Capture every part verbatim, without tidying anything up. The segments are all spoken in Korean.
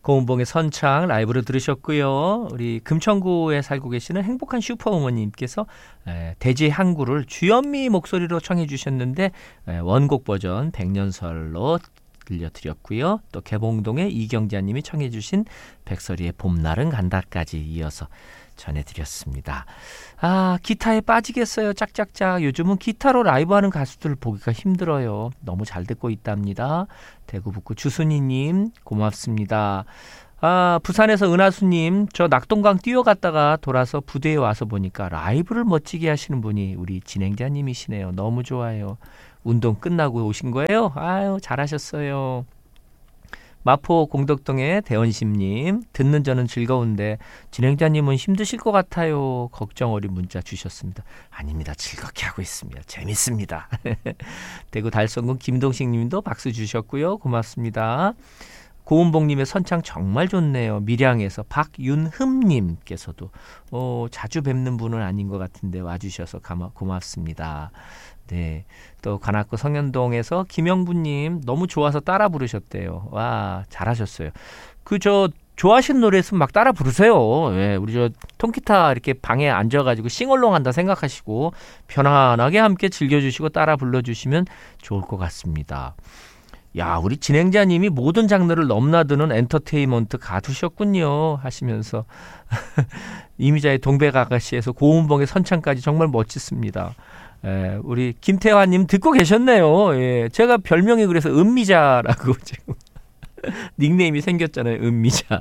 고은봉의 선창 라이브로 들으셨고요. 우리 금천구에 살고 계시는 행복한 슈퍼우먼님께서 대지의 항구를 주현미 목소리로 청해 주셨는데 원곡 버전 백년설로 들려드렸고요. 또 개봉동의 이경자님이 청해 주신 백설이의 봄날은 간다까지 이어서 전해드렸습니다. 아, 기타에 빠지겠어요. 짝짝짝. 요즘은 기타로 라이브하는 가수들 보기가 힘들어요. 너무 잘 듣고 있답니다. 대구 북구 주순이님 고맙습니다. 아, 부산에서 은하수님, 저 낙동강 뛰어갔다가 돌아서 부대에 와서 보니까 라이브를 멋지게 하시는 분이 우리 진행자님이시네요. 너무 좋아요. 운동 끝나고 오신 거예요? 아유, 잘하셨어요. 마포 공덕동의 대원심님, 듣는 저는 즐거운데 진행자님은 힘드실 것 같아요. 걱정 어린 문자 주셨습니다. 아닙니다. 즐겁게 하고 있습니다. 재밌습니다. 대구 달성군 김동식님도 박수 주셨고요. 고맙습니다. 고은봉님의 선창 정말 좋네요. 밀양에서 박윤흠님께서도 어, 자주 뵙는 분은 아닌 것 같은데 와주셔서 가마, 고맙습니다. 네, 또 관악구 성현동에서 김영부님 너무 좋아서 따라 부르셨대요. 와, 잘하셨어요. 그 저 좋아하시는 노래 있으면 막 따라 부르세요. 예, 우리 저 통기타 이렇게 방에 앉아가지고 싱얼롱 한다 생각하시고 편안하게 함께 즐겨주시고 따라 불러주시면 좋을 것 같습니다. 야, 우리 진행자님이 모든 장르를 넘나드는 엔터테인먼트 가두셨군요 하시면서 이미자의 동백아가씨에서 고은봉의 선창까지 정말 멋지습니다. 예, 우리 김태환님 듣고 계셨네요. 예, 제가 별명이 그래서 은미자라고 지금 닉네임이 생겼잖아요. 은미자.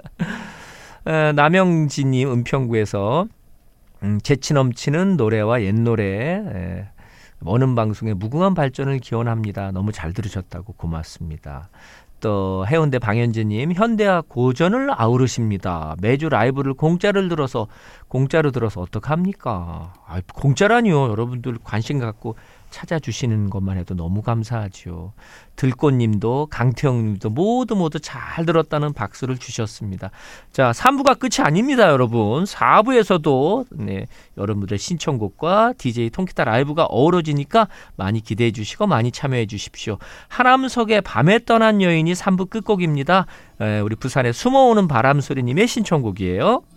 예, 남영진님 은평구에서 음, 재치 넘치는 노래와 옛 노래 예, 어느 방송의 무궁한 발전을 기원합니다. 너무 잘 들으셨다고 고맙습니다. 또 해운대 방현재님, 현대와 고전을 아우르십니다. 매주 라이브를 공짜를 들어서 공짜로 들어서 어떡합니까? 아, 공짜라니요. 여러분들 관심 갖고 찾아주시는 것만 해도 너무 감사하죠. 들꽃님도 강태형님도 모두 모두 잘 들었다는 박수를 주셨습니다. 자, 삼 부가 끝이 아닙니다, 여러분. 사 부에서도 네, 여러분들의 신청곡과 디제이 통기타 라이브가 어우러지니까 많이 기대해 주시고 많이 참여해 주십시오. 하남석의 밤에 떠난 여인이 삼 부 끝곡입니다. 에, 우리 부산의 숨어오는 바람소리님의 신청곡이에요.